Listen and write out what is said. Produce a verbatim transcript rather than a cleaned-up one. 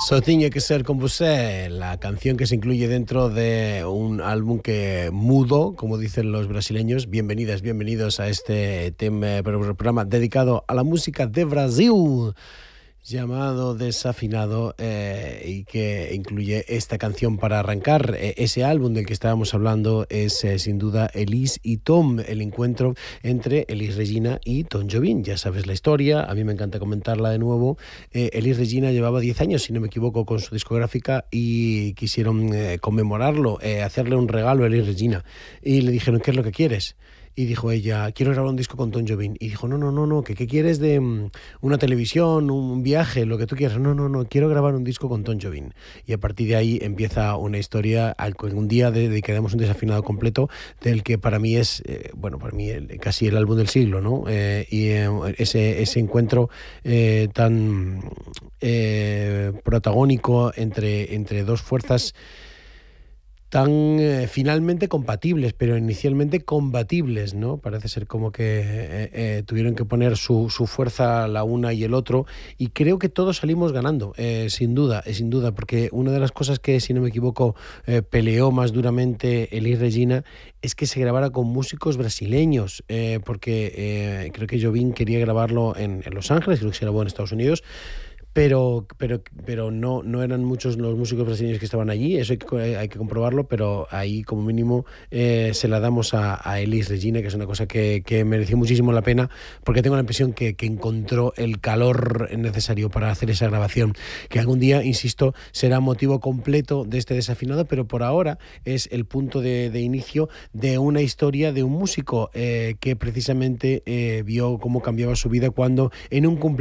So Tiña que ser con vosé, la canción que se incluye dentro de un álbum que mudo, como dicen los brasileños. Bienvenidas, bienvenidos a este tema, programa dedicado a la música de Brasil, llamado Desafinado, eh, y que incluye esta canción para arrancar. Eh, ese álbum del que estábamos hablando es eh, sin duda Elis y Tom, el encuentro entre Elis Regina y Tom Jobim. Ya sabes la historia, a mí me encanta comentarla de nuevo. Eh, Elis Regina llevaba diez años, si no me equivoco, con su discográfica y quisieron eh, conmemorarlo, eh, hacerle un regalo a Elis Regina. Y le dijeron, ¿qué es lo que quieres? Y dijo ella, quiero grabar un disco con Tom Jobim. Y dijo, no, no, no, no, que qué quieres de um, una televisión, un viaje, lo que tú quieras. No, no, no, quiero grabar un disco con Tom Jobim. Y a partir de ahí empieza una historia, al, un día dedicaremos un desafinado completo, del que para mí es, eh, bueno, para mí el, casi el álbum del siglo, ¿no? Eh, y eh, ese, ese encuentro eh, tan eh, protagónico entre, entre dos fuerzas tan eh, finalmente compatibles, pero inicialmente combatibles, ¿no? Parece ser como que eh, eh, tuvieron que poner su, su fuerza la una y el otro, y creo que todos salimos ganando, eh, sin duda, eh, sin duda, porque una de las cosas que, si no me equivoco, eh, peleó más duramente Elis Regina es que se grabara con músicos brasileños, eh, porque eh, creo que Jobim quería grabarlo en, en Los Ángeles, creo que se grabó en Estados Unidos, pero pero pero no no eran muchos los músicos brasileños que estaban allí, eso hay que, hay que comprobarlo, pero ahí como mínimo eh, se la damos a, a Elis Regina, que es una cosa que, que mereció muchísimo la pena, porque tengo la impresión que, que encontró el calor necesario para hacer esa grabación, que algún día, insisto, será motivo completo de este desafinado, pero por ahora es el punto de, de inicio de una historia de un músico eh, que precisamente eh, vio cómo cambiaba su vida cuando en un cumpleaños